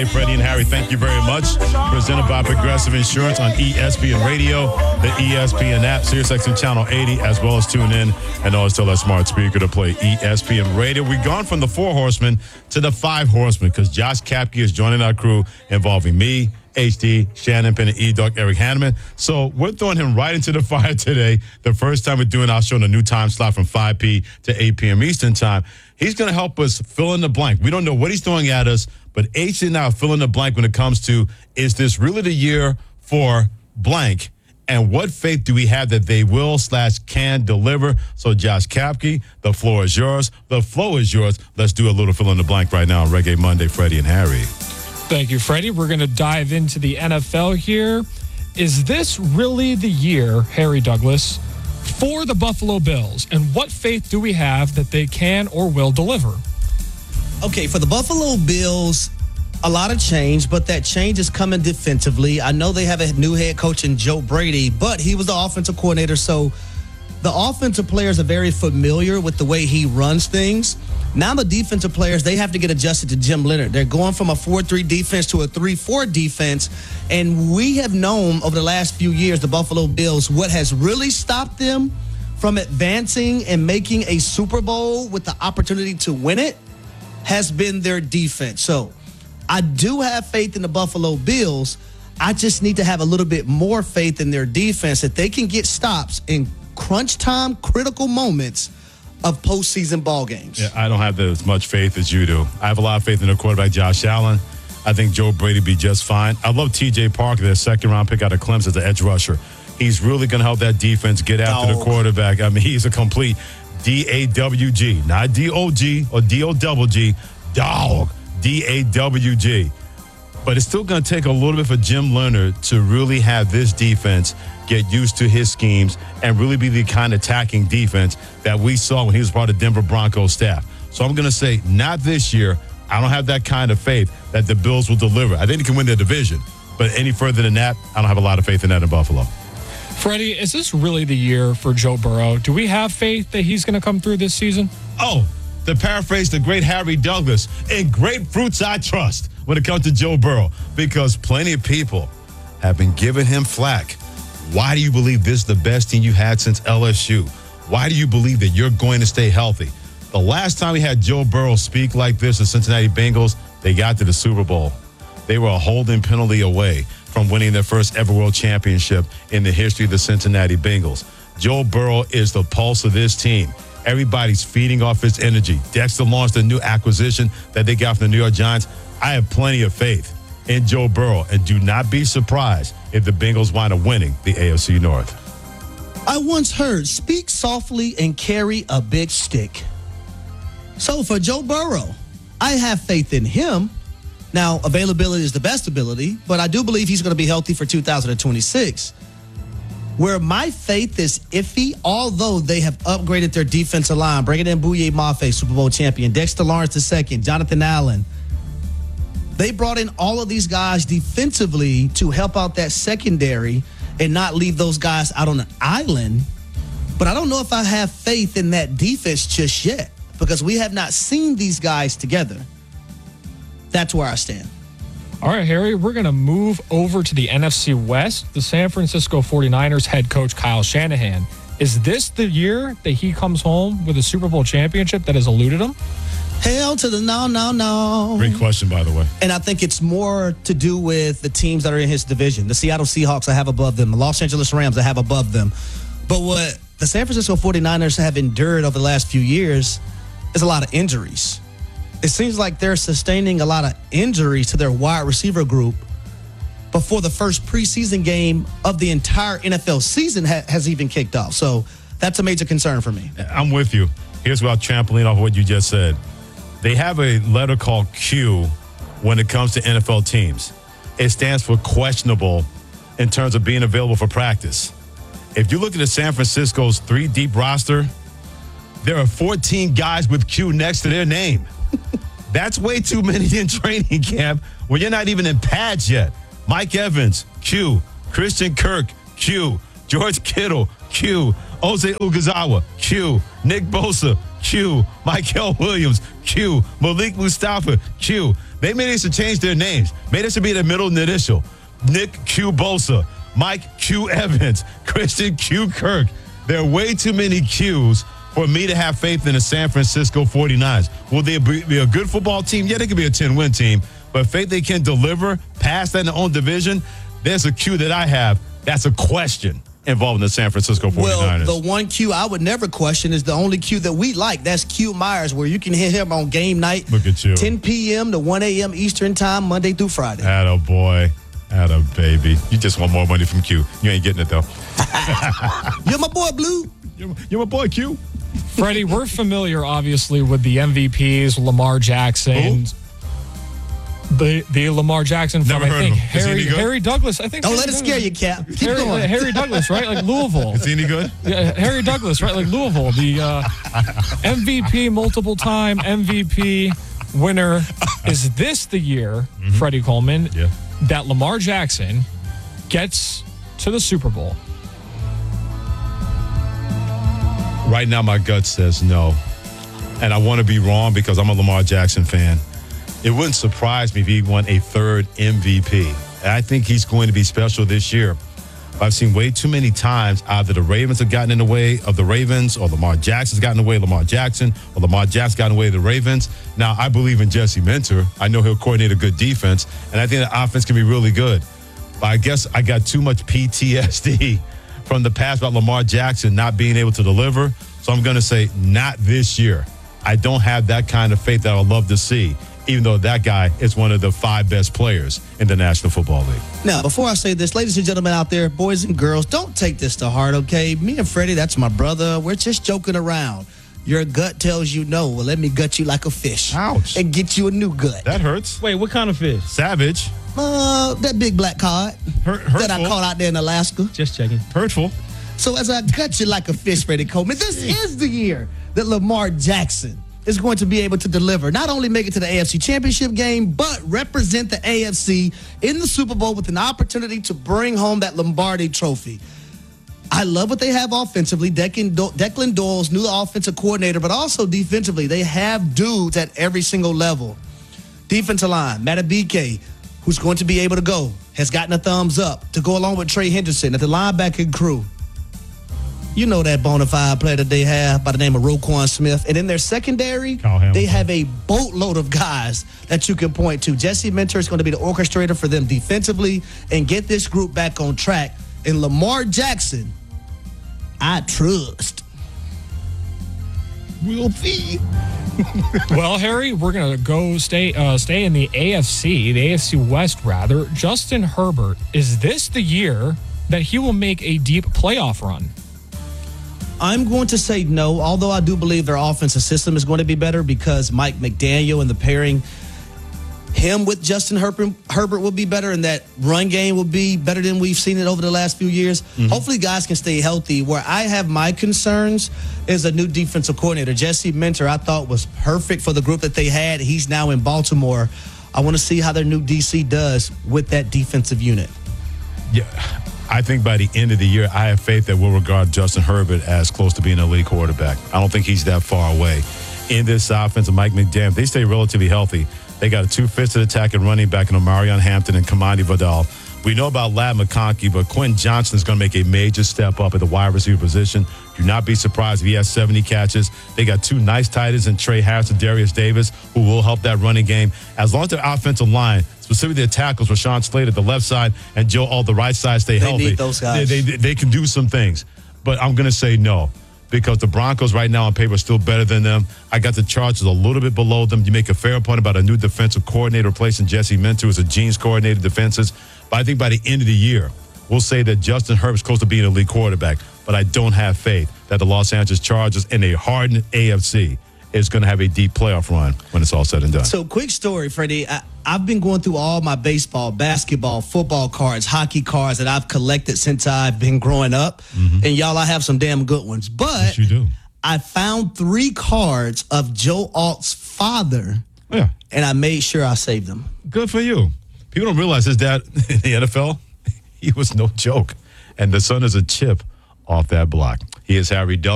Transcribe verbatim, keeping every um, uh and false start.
Hey, Freddie and Harry, thank you very much. Presented by Progressive Insurance on E S P N Radio, the E S P N app, SiriusXM Channel eighty, as well as tune in and always tell that smart speaker to play E S P N Radio. We've gone from the four horsemen to the five horsemen because Josh Kapke is joining our crew involving me, H D, Shannon Penn, E-Dog, Eric Hanneman. So we're throwing him right into the fire today. The first time we're doing our show in a new time slot from five p to eight p.m. Eastern time. He's going to help us fill in the blank. We don't know what he's throwing at us, but H D and I fill in the blank when it comes to, is this really the year for blank? And what faith do we have that they will slash can deliver? So Josh Kapke, the floor is yours. The flow is yours. Let's do a little fill in the blank right now on Reggae Monday, Freddie and Harry. Thank you, Freddie. We're going to dive into the N F L here. Is this really the year, Harry Douglas, for the Buffalo Bills? And what faith do we have that they can or will deliver? Okay, for the Buffalo Bills, a lot of change, but that change is coming defensively. I know they have a new head coach in Joe Brady, but he was the offensive coordinator, so the offensive players are very familiar with the way he runs things. Now the defensive players, they have to get adjusted to Jim Leonhard. They're going from a four three defense to a three four defense, and we have known over the last few years, the Buffalo Bills, what has really stopped them from advancing and making a Super Bowl with the opportunity to win it has been their defense. So I do have faith in the Buffalo Bills. I just need to have a little bit more faith in their defense that they can get stops in crunch time, critical moments of postseason ball games. Yeah, I don't have as much faith as you do. I have a lot of faith in their quarterback, Josh Allen. I think Joe Brady will be just fine. I love T J Parker, their second-round pick out of Clemson as an edge rusher. He's really going to help that defense get after Dog. the quarterback. I mean, he's a complete D A W G, not D O G or D O double G, dog, D A W G. But it's still going to take a little bit for Jim Leonhard to really have this defense get used to his schemes and really be the kind of attacking defense that we saw when he was part of Denver Broncos staff. So I'm going to say not this year. I don't have that kind of faith that the Bills will deliver. I think they can win their division. But any further than that, I don't have a lot of faith in that in Buffalo. Freddie, is this really the year for Joe Burrow? Do we have faith that he's going to come through this season? Oh, to paraphrase the great Harry Douglas, in grapefruits I trust when it comes to Joe Burrow, because plenty of people have been giving him flack. Why do you believe this is the best team you had since L S U? Why do you believe that you're going to stay healthy? The last time we had Joe Burrow speak like this, the Cincinnati Bengals, they got to the Super Bowl. They were a holding penalty away from winning their first ever world championship in the history of the Cincinnati Bengals. Joe Burrow is the pulse of this team. Everybody's feeding off his energy. Dexter launched a new acquisition that they got from the New York Giants. I have plenty of faith in Joe Burrow, and do not be surprised if the Bengals wind up winning the A F C North. I once heard, speak softly and carry a big stick. So for Joe Burrow, I have faith in him. Now, availability is the best ability, but I do believe he's going to be healthy for two thousand twenty-six. Where my faith is iffy, although they have upgraded their defensive line, bringing in Bouye Mafe, Super Bowl champion, Dexter Lawrence the second, Jonathan Allen. They brought in all of these guys defensively to help out that secondary and not leave those guys out on an island. But I don't know if I have faith in that defense just yet because we have not seen these guys together. That's where I stand. All right, Harry, we're going to move over to the N F C West. The San Francisco forty-niners head coach Kyle Shanahan. Is this the year that he comes home with a Super Bowl championship that has eluded him? Hell to the no, no, no. Great question, by the way. And I think it's more to do with the teams that are in his division. The Seattle Seahawks I have above them. The Los Angeles Rams I have above them. But what the San Francisco forty-niners have endured over the last few years is a lot of injuries. It seems like they're sustaining a lot of injuries to their wide receiver group before the first preseason game of the entire N F L season ha- has even kicked off. So that's a major concern for me. I'm with you. Here's what I'll trampoline off what you just said. They have a letter called Q when it comes to N F L teams. It stands for questionable in terms of being available for practice. If you look at the San Francisco's three-deep roster, there are fourteen guys with Q next to their name. That's way too many in training camp when you're not even in pads yet. Mike Evans, Q. Christian Kirk, Q. George Kittle, Q. Oze Ugazawa, Q. Nick Bosa, Q. Michael Williams, Q. Malik Mustafa, Q. They may need to change their names. Maybe this should be the middle initial. Nick Q Bosa, Mike Q Evans, Christian Q Kirk. There are way too many Qs for me to have faith in the San Francisco forty-niners. Will they be a good football team? Yeah, they could be a ten-win team. But faith they can deliver past that in their own division, there's a Q that I have. That's a question involving the San Francisco forty-niners. Well, the one Q I would never question is the only Q that we like. That's Q Myers, where you can hit him on game night. Look at you. ten p.m. to one a.m. Eastern time, Monday through Friday. Atta boy. Atta baby. You just want more money from Q. You ain't getting it, though. You're my boy, Blue. You're, you're my boy, Q. Freddie, we're familiar, obviously, with the M V Ps, Lamar Jackson. The the Lamar Jackson from, Never I heard think, of him. Is he Harry, any good? Harry Douglas. I think Don't Harry let it Douglas. scare you, Cap. Keep Harry, going. Harry Douglas, right? Like Louisville. Is he any good? Yeah, Harry Douglas, right? Like Louisville. The uh, M V P, multiple time M V P winner. Is this the year, mm-hmm. Freddie Coleman, yeah. that Lamar Jackson gets to the Super Bowl? Right now, my gut says no. And I want to be wrong because I'm a Lamar Jackson fan. It wouldn't surprise me if he won a third M V P. And I think he's going to be special this year. I've seen way too many times either the Ravens have gotten in the way of the Ravens or Lamar Jackson's gotten in the way of Lamar Jackson or Lamar Jackson's gotten in the way of the Ravens. Now, I believe in Jesse Minter. I know he'll coordinate a good defense, and I think the offense can be really good. But I guess I got too much P T S D from the past about Lamar Jackson not being able to deliver. So I'm going to say not this year. I don't have that kind of faith that I'd love to see, even though that guy is one of the five best players in the National Football League. Now, before I say this, ladies and gentlemen out there, boys and girls, don't take this to heart, okay? Me and Freddie, that's my brother. We're just joking around. Your gut tells you no. Well, let me gut you like a fish. Ouch. And get you a new gut. That hurts. Wait, what kind of fish? Savage. Uh, that big black cod Hurt, that I hurtful. caught out there in Alaska. Just checking. Hurtful. So as I gut you like a fish, Freddie Coleman, this is the year that Lamar Jackson is going to be able to deliver, not only make it to the A F C Championship game, but represent the A F C in the Super Bowl with an opportunity to bring home that Lombardi trophy. I love what they have offensively. Declan, Do- Declan Doyle's new offensive coordinator, but also defensively. They have dudes at every single level. Defensive line, Matabike, who's going to be able to go, has gotten a thumbs up to go along with Trey Henderson at the linebacking crew. You know that bona fide player that they have by the name of Roquan Smith. And in their secondary, they have a boatload of guys that you can point to. Jesse Minter is going to be the orchestrator for them defensively and get this group back on track. And Lamar Jackson, I trust. We'll see. Well, Harry, we're going to go stay uh, stay in the A F C, the A F C West, rather. Justin Herbert, is this the year that he will make a deep playoff run? I'm going to say no, although I do believe their offensive system is going to be better because Mike McDaniel and the pairing, him with Justin Herbert, Herbert will be better, and that run game will be better than we've seen it over the last few years. Mm-hmm. Hopefully guys can stay healthy. Where I have my concerns is a new defensive coordinator. Jesse Minter, I thought was perfect for the group that they had. He's now in Baltimore. I want to see how their new D C does with that defensive unit. Yeah. I think by the end of the year, I have faith that we'll regard Justin Herbert as close to being an elite quarterback. I don't think he's that far away. In this offense, Mike McDaniel, if they stay relatively healthy, they got a two-fisted attack and running back in Omarion Hampton and Kamani Vidal. We know about Ladd McConkey, but Quentin Johnson is going to make a major step up at the wide receiver position. Do not be surprised if he has seventy catches. They got two nice tight ends in Trey Harris and Darius Davis, who will help that running game. As long as their offensive line, specifically the tackles, Rashawn Slater at the left side and Joe Alt the right side, stay they healthy. They need those guys. They, they, they can do some things. But I'm going to say no, because the Broncos right now on paper are still better than them. I got the Chargers a little bit below them. You make a fair point about a new defensive coordinator replacing Jesse Minter as a Genes coordinator defenses. But I think by the end of the year, we'll say that Justin Herbert's close to being an elite quarterback. But I don't have faith that the Los Angeles Chargers in a hardened A F C is going to have a deep playoff run when it's all said and done. So, quick story, Freddie. I, I've been going through all my baseball, basketball, football cards, hockey cards that I've collected since I've been growing up. Mm-hmm. And y'all, I have some damn good ones. But yes, you do. I found three cards of Joe Alt's father. Yeah. And I made sure I saved them. Good for you. People don't realize his dad in the N F L, he was no joke. And the son is a chip off that block. He is Harry Douglas.